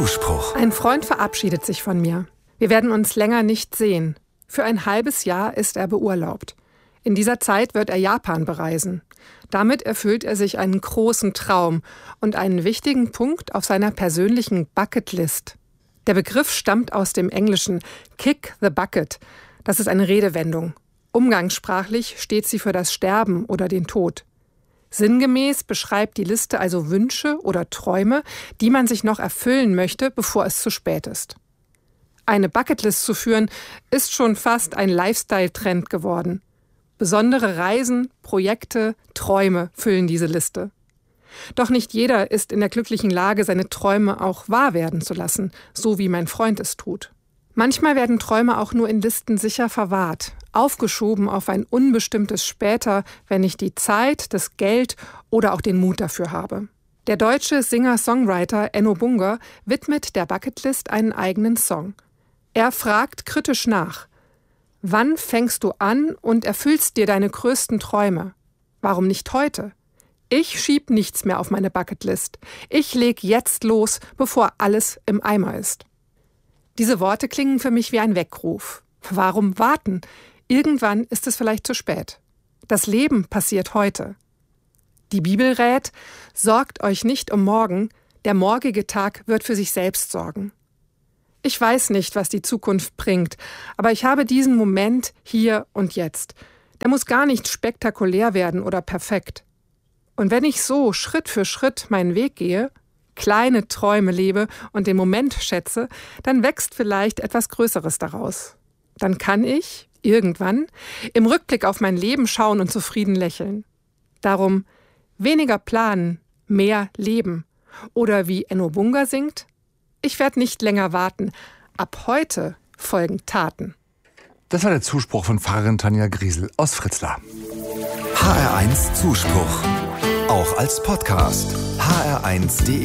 Zuspruch. Ein Freund verabschiedet sich von mir. Wir werden uns länger nicht sehen. Für ein halbes Jahr ist er beurlaubt. In dieser Zeit wird er Japan bereisen. Damit erfüllt er sich einen großen Traum und einen wichtigen Punkt auf seiner persönlichen Bucketlist. Der Begriff stammt aus dem Englischen Kick the Bucket. Das ist eine Redewendung. Umgangssprachlich steht sie für das Sterben oder den Tod. Sinngemäß beschreibt die Liste also Wünsche oder Träume, die man sich noch erfüllen möchte, bevor es zu spät ist. Eine Bucketlist zu führen, ist schon fast ein Lifestyle-Trend geworden. Besondere Reisen, Projekte, Träume füllen diese Liste. Doch nicht jeder ist in der glücklichen Lage, seine Träume auch wahr werden zu lassen, so wie mein Freund es tut. Manchmal werden Träume auch nur in Listen sicher verwahrt, aufgeschoben auf ein unbestimmtes Später, wenn ich die Zeit, das Geld oder auch den Mut dafür habe. Der deutsche Singer-Songwriter Enno Bunga widmet der Bucketlist einen eigenen Song. Er fragt kritisch nach: Wann fängst du an und erfüllst dir deine größten Träume? Warum nicht heute? Ich schieb nichts mehr auf meine Bucketlist. Ich leg jetzt los, bevor alles im Eimer ist. Diese Worte klingen für mich wie ein Weckruf. Warum warten? Irgendwann ist es vielleicht zu spät. Das Leben passiert heute. Die Bibel rät: Sorgt euch nicht um morgen, der morgige Tag wird für sich selbst sorgen. Ich weiß nicht, was die Zukunft bringt, aber ich habe diesen Moment hier und jetzt. Der muss gar nicht spektakulär werden oder perfekt. Und wenn ich so Schritt für Schritt meinen Weg gehe, kleine Träume lebe und den Moment schätze, dann wächst vielleicht etwas Größeres daraus. Dann kann ich, irgendwann, im Rückblick auf mein Leben schauen und zufrieden lächeln. Darum weniger planen, mehr leben. Oder wie Enno Bunga singt: Ich werde nicht länger warten. Ab heute folgen Taten. Das war der Zuspruch von Pfarrerin Tanja Griesel aus Fritzlar. HR1 Zuspruch. Auch als Podcast. hr1.de